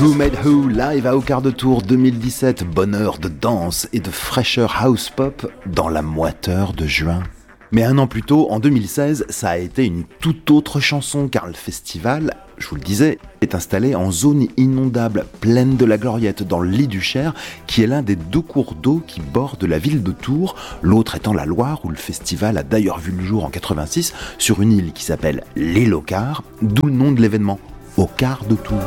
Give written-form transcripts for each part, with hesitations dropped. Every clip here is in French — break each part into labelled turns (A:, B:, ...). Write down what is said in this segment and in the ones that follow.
A: Who Made Who live à Au Quart de Tour 2017, bonheur de danse et de fraîcheur house pop dans la moiteur de juin. Mais un an plus tôt, en 2016, ça a été une toute autre chanson car le festival, je vous le disais, est installé en zone inondable, plaine de la Gloriette, dans le lit du Cher, qui est l'un des deux cours d'eau qui bordent la ville de Tours, l'autre étant la Loire, où le festival a d'ailleurs vu le jour en 86, sur une île qui s'appelle l'île Au Quart, d'où le nom de l'événement, Au Quart de Tours.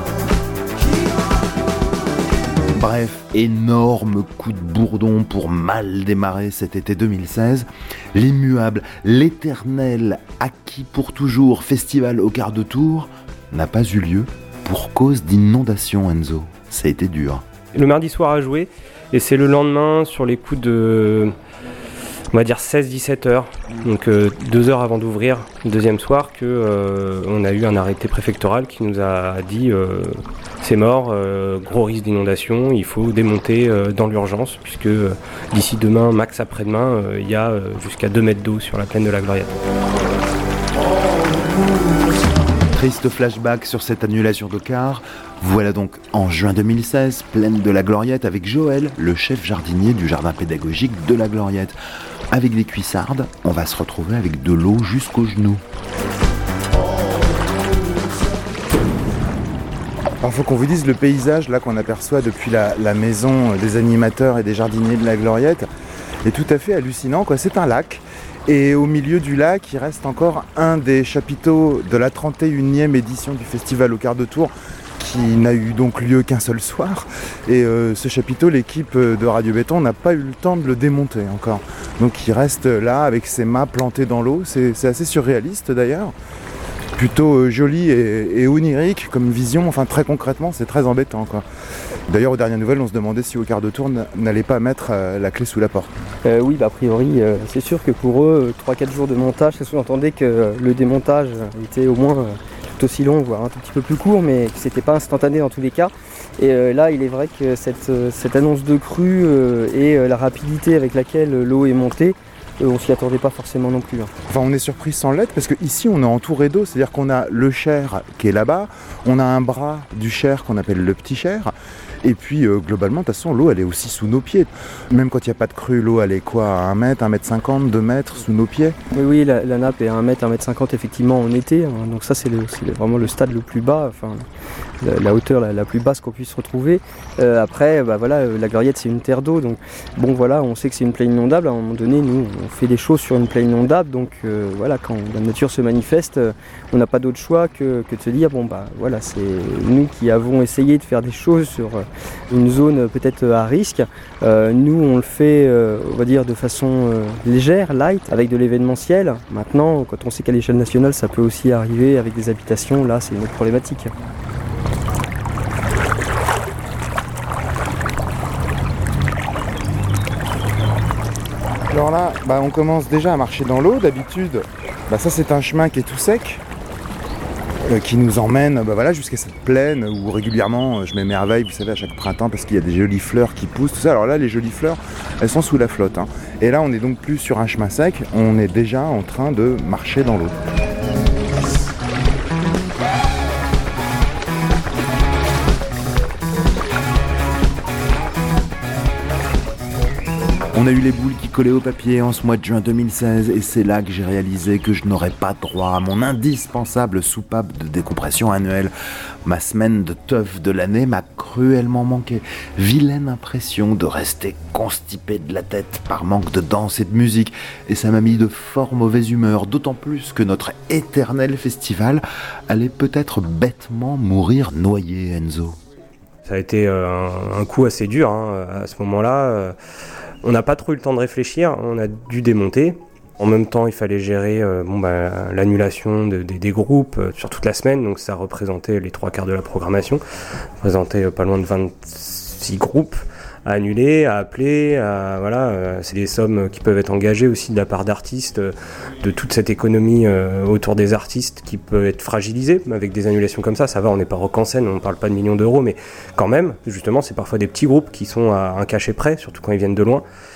A: Bref, énorme coup de bourdon pour mal démarrer cet été 2016. L'immuable, l'éternel, acquis pour toujours festival Au Quart de Tours n'a pas eu lieu pour cause d'inondation, Enzo. Ça a été dur.
B: Le mardi soir a joué et c'est le lendemain sur les coups de, on va dire 16-17 heures, donc 2 heures avant d'ouvrir le deuxième soir, on a eu un arrêté préfectoral qui nous a dit c'est mort, gros risque d'inondation, il faut démonter dans l'urgence puisque d'ici demain, max après-demain, il y a jusqu'à 2 mètres d'eau sur la plaine de la Gloriette.
A: Triste flashback sur cette annulation d'Au Quart. Voilà donc en juin 2016, plaine de la Gloriette avec Joël, le chef jardinier du jardin pédagogique de la Gloriette. Avec des cuissardes, on va se retrouver avec de l'eau jusqu'aux genoux.
C: Alors faut qu'on vous dise le paysage là qu'on aperçoit depuis la maison des animateurs et des jardiniers de la Gloriette est tout à fait hallucinant, quoi. C'est un lac. Et au milieu du lac, il reste encore un des chapiteaux de la 31e édition du festival Au Quart de Tours qui n'a eu donc lieu qu'un seul soir. Et ce chapiteau, l'équipe de Radio Béton n'a pas eu le temps de le démonter encore. Donc il reste là avec ses mâts plantés dans l'eau. C'est assez surréaliste d'ailleurs. Plutôt joli et onirique comme vision. Enfin très concrètement, c'est très embêtant, quoi. D'ailleurs, aux dernières nouvelles, on se demandait si Au Quart de Tour n'allait pas mettre la clé sous la porte.
D: Oui, a priori, c'est sûr que pour eux, 3-4 jours de montage, ça sous-entendait que le démontage était au moins tout aussi long, voire un tout petit peu plus court, mais que c'était pas instantané dans tous les cas. Et là, il est vrai que cette annonce de crue et la rapidité avec laquelle l'eau est montée, on s'y attendait pas forcément non plus.
C: Enfin, on est surpris sans l'être parce qu'ici on est entouré d'eau, c'est-à-dire qu'on a le Cher qui est là-bas, on a un bras du Cher qu'on appelle le Petit Cher, et puis globalement, de toute façon, l'eau elle est aussi sous nos pieds. Même quand il n'y a pas de crue, l'eau elle est quoi, à 1 mètre, 1 mètre 50, 2 mètres sous nos pieds?
D: Oui, la nappe est à 1 mètre, 1 mètre 50 effectivement en été, hein, donc ça c'est vraiment le stade le plus bas, enfin la hauteur la plus basse qu'on puisse retrouver. Après, voilà, la Gloriette c'est une terre d'eau, donc bon voilà, on sait que c'est une plaine inondable, à un moment donné nous on fait des choses sur une plaine inondable, donc voilà, quand la nature se manifeste, on n'a pas d'autre choix que de se dire voilà, c'est nous qui avons essayé de faire des choses sur une zone peut-être à risque. Nous on le fait, on va dire de façon légère, light, avec de l'événementiel. Maintenant, quand on sait qu'à l'échelle nationale ça peut aussi arriver avec des habitations, là c'est une autre problématique.
C: Alors là, on commence déjà à marcher dans l'eau. D'habitude, ça c'est un chemin qui est tout sec, qui nous emmène jusqu'à cette plaine où régulièrement je m'émerveille, vous savez, à chaque printemps parce qu'il y a des jolies fleurs qui poussent, tout ça. Alors là, les jolies fleurs, elles sont sous la flotte, hein. Et là, on n'est donc plus sur un chemin sec, on est déjà en train de marcher dans l'eau.
A: On a eu les boules qui collaient au papier en ce mois de juin 2016 et c'est là que j'ai réalisé que je n'aurais pas droit à mon indispensable soupape de décompression annuelle. Ma semaine de teuf de l'année m'a cruellement manqué. Vilaine impression de rester constipé de la tête par manque de danse et de musique. Et ça m'a mis de fort mauvaise humeur, d'autant plus que notre éternel festival allait peut-être bêtement mourir noyé, Enzo.
B: Ça a été un coup assez dur à ce moment-là. On n'a pas trop eu le temps de réfléchir, on a dû démonter. En même temps, il fallait gérer l'annulation des groupes sur toute la semaine, donc ça représentait les 3/4 de la programmation. Ça représentait pas loin de 26 groupes à annuler, à appeler, c'est des sommes qui peuvent être engagées aussi de la part d'artistes, de toute cette économie autour des artistes qui peut être fragilisée avec des annulations comme ça. Ça va, on n'est pas rock en scène, on ne parle pas de millions d'euros, mais quand même, justement, c'est parfois des petits groupes qui sont à un cachet près, surtout quand ils viennent de loin.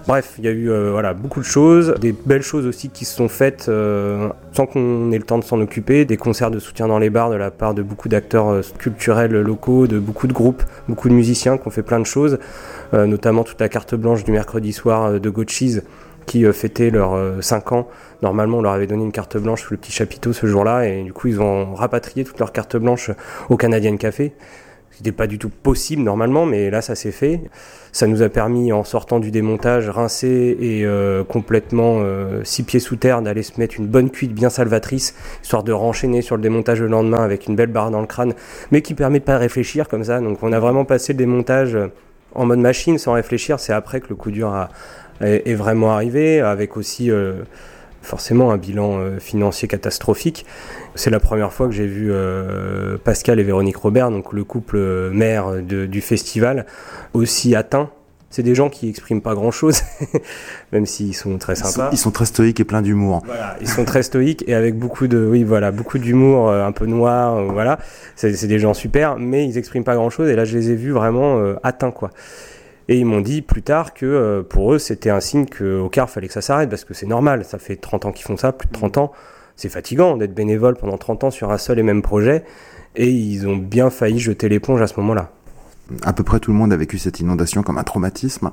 B: Bref, il y a eu beaucoup de choses, des belles choses aussi qui se sont faites sans qu'on ait le temps de s'en occuper, des concerts de soutien dans les bars de la part de beaucoup d'acteurs culturels locaux, de beaucoup de groupes, beaucoup de musiciens qui ont fait plein de choses, notamment toute la carte blanche du mercredi soir de Gochis qui fêtaient leurs 5 ans. Normalement, on leur avait donné une carte blanche sous le petit chapiteau ce jour-là et du coup, ils ont rapatrié toutes leurs cartes blanches au Canadian Café. C'était pas du tout possible normalement, mais là ça s'est fait. Ça nous a permis, en sortant du démontage, rincé et complètement 6 pieds sous terre, d'aller se mettre une bonne cuite bien salvatrice, histoire de renchaîner sur le démontage le lendemain avec une belle barre dans le crâne, mais qui permet de pas réfléchir comme ça. Donc on a vraiment passé le démontage en mode machine sans réfléchir. C'est après que le coup dur est vraiment arrivé, avec aussi forcément un bilan financier catastrophique. C'est la première fois que j'ai vu Pascal et Véronique Robert, donc le couple mère du festival, aussi atteint. C'est des gens qui expriment pas grand-chose, même s'ils sont très sympas.
C: Ils sont très stoïques et pleins d'humour.
B: Voilà, ils sont très stoïques et avec beaucoup d'humour un peu noir. Voilà, c'est des gens super, mais ils expriment pas grand-chose. Et là, je les ai vus vraiment atteints, quoi. Et ils m'ont dit plus tard que pour eux, c'était un signe qu'au CAR, fallait que ça s'arrête, parce que c'est normal, ça fait 30 ans qu'ils font ça, plus de 30 ans. C'est fatigant d'être bénévole pendant 30 ans sur un seul et même projet. Et ils ont bien failli jeter l'éponge à ce moment-là.
C: À peu près tout le monde a vécu cette inondation comme un traumatisme.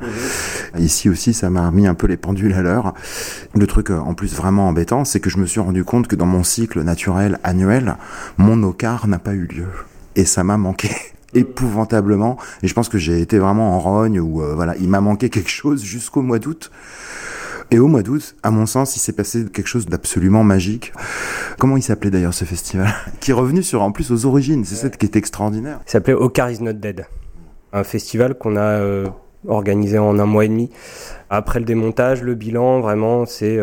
C: Ici aussi, ça m'a remis un peu les pendules à l'heure. Le truc en plus vraiment embêtant, c'est que je me suis rendu compte que dans mon cycle naturel annuel, mon OCAR n'a pas eu lieu. Et ça m'a manqué. Épouvantablement, et je pense que j'ai été vraiment en rogne où il m'a manqué quelque chose jusqu'au mois d'août. Et au mois d'août, à mon sens, il s'est passé quelque chose d'absolument magique. Comment il s'appelait d'ailleurs ce festival qui est revenu en plus aux origines, c'est ça qui est extraordinaire.
B: Il s'appelait OCAR is not dead, un festival qu'on a organisé en 1 mois et demi. Après le démontage, le bilan, vraiment, c'est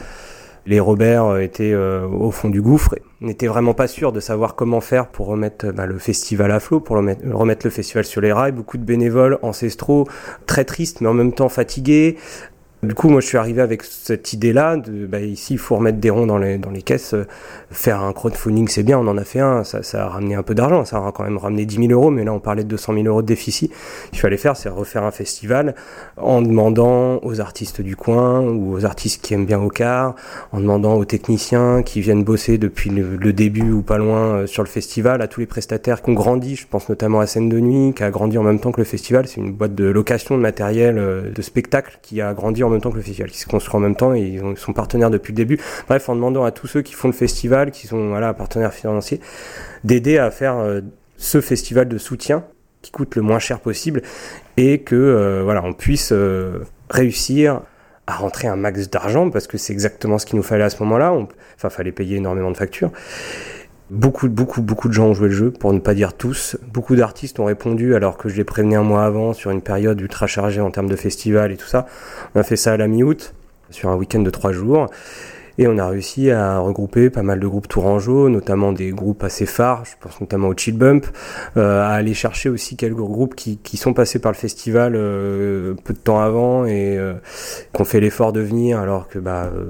B: les Robert étaient au fond du gouffre, n'étaient vraiment pas sûrs de savoir comment faire pour remettre le festival à flot, pour remettre le festival sur les rails. Beaucoup de bénévoles ancestraux, très tristes mais en même temps fatigués. Du coup, moi, je suis arrivé avec cette idée-là ici, il faut remettre des ronds dans les caisses. Faire un crowdfunding, c'est bien, on en a fait un, ça a ramené un peu d'argent, ça a quand même ramené 10 000 euros, mais là, on parlait de 200 000 euros de déficit. Ce qu'il fallait faire, c'est refaire un festival en demandant aux artistes du coin ou aux artistes qui aiment bien OCAR, en demandant aux techniciens qui viennent bosser depuis le début ou pas loin sur le festival, à tous les prestataires qui ont grandi, je pense notamment à Scène de Nuit, qui a grandi en même temps que le festival. C'est une boîte de location de matériel, de spectacle qui a grandi en même temps que le festival, qui se construit en même temps et ils sont partenaires depuis le début. Bref, en demandant à tous ceux qui font le festival, qui sont partenaires financiers, d'aider à faire ce festival de soutien qui coûte le moins cher possible et que on puisse réussir à rentrer un max d'argent, parce que c'est exactement ce qu'il nous fallait à ce moment-là. Fallait payer énormément de factures. Beaucoup de gens ont joué le jeu, pour ne pas dire tous. Beaucoup d'artistes ont répondu alors que je les prévenais 1 mois avant, sur une période ultra chargée en termes de festival et tout ça. On a fait ça à la mi-août, sur un week-end de 3 jours. Et on a réussi à regrouper pas mal de groupes tourangeaux, notamment des groupes assez phares, je pense notamment au Chill Bump, à aller chercher aussi quelques groupes qui sont passés par le festival peu de temps avant et qui ont fait l'effort de venir, alors que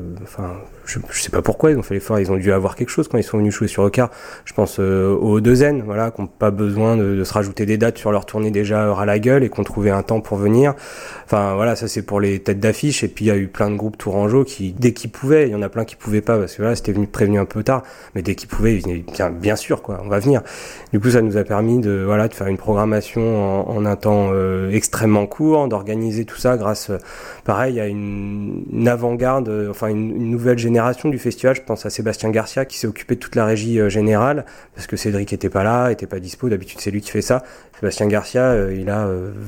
B: je sais pas pourquoi ils ont fait l'effort, ils ont dû avoir quelque chose quand ils sont venus jouer sur OCAR. Je pense aux Deux-N, qui n'ont pas besoin de se rajouter des dates sur leur tournée déjà ras la gueule et qui ont trouvé un temps pour venir. Ça c'est pour les têtes d'affiche. Et puis il y a eu plein de groupes tourangeaux qui, dès qu'ils pouvaient, il y en a plein qui pouvaient pas, parce que c'était prévenu un peu tard, mais dès qu'ils pouvaient, ils venaient bien sûr, on va venir. Du coup, ça nous a permis de faire une programmation en un temps extrêmement court, d'organiser tout ça grâce, pareil, à une avant-garde, une nouvelle génération du festival. Je pense à Sébastien Garcia qui s'est occupé de toute la régie générale, parce que Cédric était pas là, était pas dispo. D'habitude, c'est lui qui fait ça. Sébastien Garcia, il a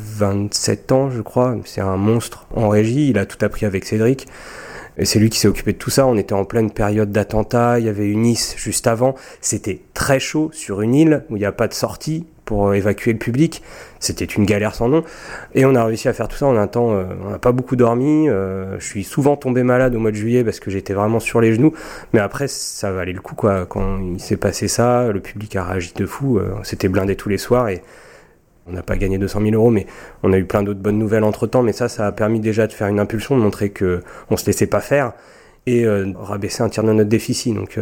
B: 27 ans, je crois. C'est un monstre en régie. Il a tout appris avec Cédric. Et c'est lui qui s'est occupé de tout ça. On était en pleine période d'attentat. Il y avait une Nice juste avant. C'était très chaud sur une île où il n'y a pas de sortie pour évacuer le public. C'était une galère sans nom. Et on a réussi à faire tout ça en un temps. On n'a pas beaucoup dormi. Je suis souvent tombé malade au mois de juillet parce que j'étais vraiment sur les genoux. Mais après, ça valait le coup, Quand il s'est passé ça, le public a réagi de fou. C'était blindé tous les soirs et on n'a pas gagné 200 000 euros, mais on a eu plein d'autres bonnes nouvelles entre-temps. Mais ça a permis déjà de faire une impulsion, de montrer qu'on ne se laissait pas faire et rabaisser un tiers de notre déficit. Donc,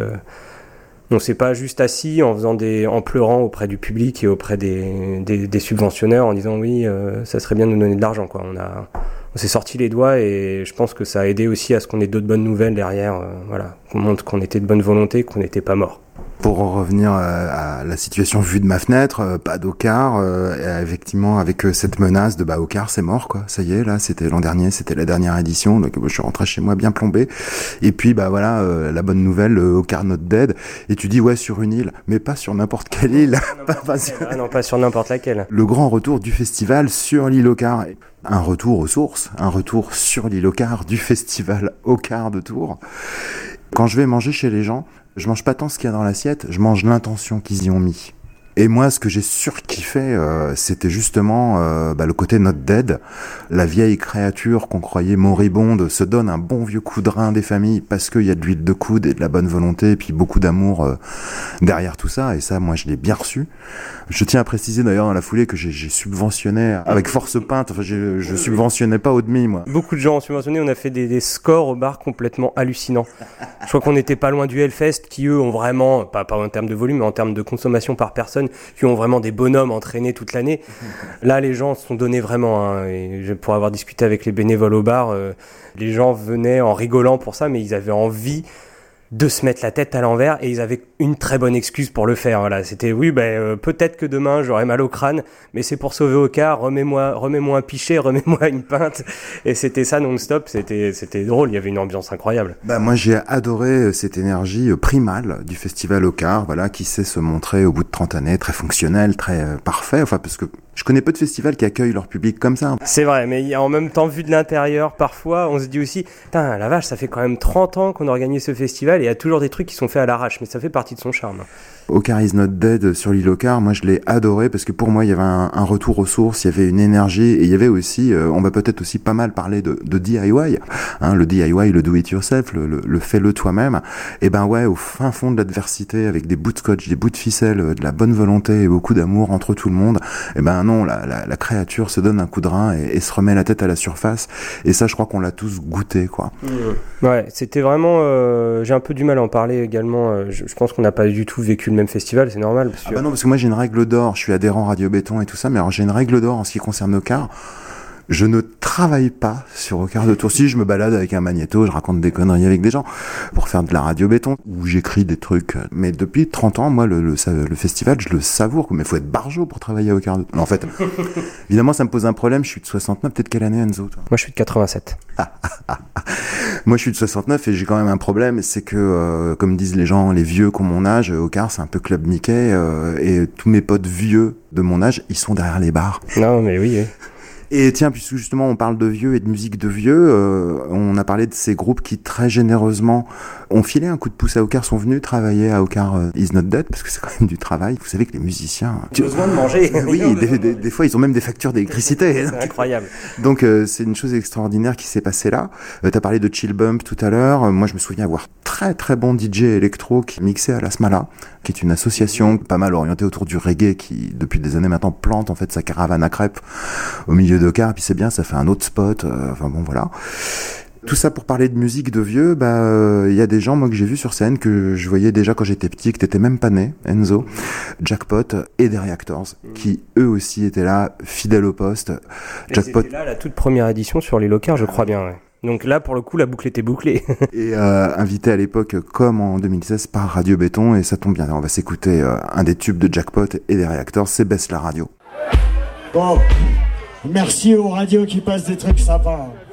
B: on s'est pas juste assis en pleurant auprès du public et auprès des subventionneurs en disant oui, ça serait bien de nous donner de l'argent, on s'est sorti les doigts et je pense que ça a aidé aussi à ce qu'on ait d'autres bonnes nouvelles derrière, voilà, qu'on montre qu'on était de bonne volonté, qu'on n'était pas mort.
C: Pour revenir à la situation vue de ma fenêtre, pas d'Okar, effectivement avec cette menace de Okar c'est mort quoi, ça y est là, c'était l'an dernier, c'était la dernière édition, donc je suis rentré chez moi bien plombé, et puis voilà, la bonne nouvelle, Okar not dead, et tu dis ouais sur une île, mais pas sur n'importe quelle île,
B: pas sur n'importe laquelle.
C: Le grand retour du festival sur l'île Okar, un retour aux sources, un retour sur l'île Okar du festival Okar de Tours. Quand je vais manger chez les gens, je mange pas tant ce qu'il y a dans l'assiette, je mange l'intention qu'ils y ont mis. Et moi, ce que j'ai surkiffé, c'était justement le côté not dead. La vieille créature qu'on croyait moribonde se donne un bon vieux coup de rein des familles parce qu'il y a de l'huile de coude et de la bonne volonté et puis beaucoup d'amour derrière tout ça. Et ça, moi, je l'ai bien reçu. Je tiens à préciser d'ailleurs dans la foulée que j'ai subventionné avec Force Peinte. Enfin, je subventionnais pas au demi, moi.
B: Beaucoup de gens ont subventionné. On a fait des scores au bar complètement hallucinants. Je crois qu'on n'était pas loin du Hellfest qui, eux, ont vraiment, pas en termes de volume, mais en termes de consommation par personne, qui ont vraiment des bonhommes entraînés toute l'année. Là, les gens se sont donnés vraiment. Et pour avoir discuté avec les bénévoles au bar, les gens venaient en rigolant pour ça, mais ils avaient envie de se mettre la tête à l'envers et ils avaient une très bonne excuse pour le faire. Voilà, c'était peut-être que demain j'aurai mal au crâne, mais c'est pour sauver Okar, remets-moi un pichet, remets-moi une pinte. Et c'était ça non-stop, c'était drôle, il y avait une ambiance incroyable.
C: Moi j'ai adoré cette énergie primale du festival Okar, voilà, qui sait se montrer au bout de 30 années très fonctionnel, très parfait, enfin parce que je connais peu de festivals qui accueillent leur public comme ça.
B: C'est vrai, mais en même temps, vu de l'intérieur, parfois, on se dit aussi, putain, la vache, ça fait quand même 30 ans qu'on organise ce festival et il y a toujours des trucs qui sont faits à l'arrache, mais ça fait partie de son charme.
C: Okar is not dead sur l'île Okar, moi je l'ai adoré parce que pour moi il y avait un retour aux sources, il y avait une énergie et il y avait aussi, on va peut-être aussi pas mal parler de DIY, le DIY, le do it yourself, le fais-le toi-même. Et au fin fond de l'adversité, avec des bouts de scotch, des bouts de ficelle, de la bonne volonté et beaucoup d'amour entre tout le monde, non, la créature se donne un coup de rein et se remet la tête à la surface. Et ça, je crois qu'on l'a tous goûté, quoi.
B: Ouais, c'était vraiment. J'ai un peu du mal à en parler également. Je pense qu'on n'a pas du tout vécu le même festival, c'est normal.
C: Non, parce que moi j'ai une règle d'or. Je suis adhérent Radio Béton et tout ça, mais alors j'ai une règle d'or en ce qui concerne Okar. Je ne travaille pas sur Okar de Tours. Si je me balade avec un magnéto, je raconte des conneries avec des gens pour faire de la radio béton, où j'écris des trucs. Mais depuis 30 ans, moi, le festival, je le savoure. Mais il faut être barjot pour travailler à Okar de Tours. En fait, évidemment, ça me pose un problème. Je suis de 69. Peut-être quelle année, Enzo, toi ?
B: Moi, je suis de 87.
C: Moi, je suis de 69 et j'ai quand même un problème. C'est que, comme disent les gens, les vieux qui ont mon âge, Okar, c'est un peu Club Mickey. Et tous mes potes vieux de mon âge, ils sont derrière les bars.
B: Non, mais oui.
C: Et tiens, puisque justement on parle de vieux et de musique de vieux, on a parlé de ces groupes qui très généreusement ont filé un coup de pouce à Okar, sont venus travailler à Okar is not dead, parce que c'est quand même du travail. Vous savez que les musiciens...
B: Ils ont besoin de manger.
C: Oui, des fois ils ont même des factures d'électricité.
B: C'est incroyable.
C: Donc c'est une chose extraordinaire qui s'est passée là. T'as parlé de Chill Bump tout à l'heure. Moi je me souviens avoir très très bon DJ électro qui mixait à la Smala, qui est une association pas mal orientée autour du reggae qui depuis des années maintenant plante en fait sa caravane à crêpes au milieu d'Okar, puis c'est bien, ça fait un autre spot, voilà. Tout ça pour parler de musique de vieux, y a des gens moi que j'ai vus sur scène que je voyais déjà quand j'étais petit, que t'étais même pas né, Enzo, Jackpot et The Reactors, qui eux aussi étaient là, fidèles au poste.
B: Jackpot. C'était là la toute première édition sur les Okar, je crois bien, ouais. Donc là, pour le coup, la boucle était bouclée.
C: Et invité à l'époque, comme en 2016, par Radio Béton, et ça tombe bien. On va s'écouter un des tubes de Jackpot et des Reactors, c'est Baisse la radio.
E: Bon, merci aux radios qui passent des trucs sympas.